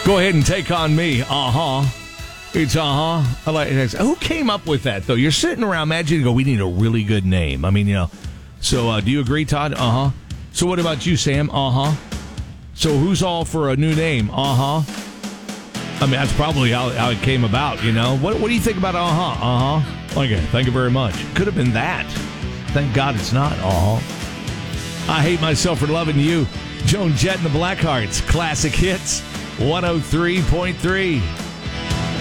Go ahead and take on me. It's I like it. Who came up with that, though? You're sitting around, imagine you go, we need a really good name. I mean, So do you agree, Todd? So what about you, Sam? So who's all for a new name? I mean, that's probably how it came about, What do you think about Okay, thank you very much. Could have been that. Thank God it's not. I hate myself for loving you. Joan Jett and the Blackhearts. Classic Hits 103.3.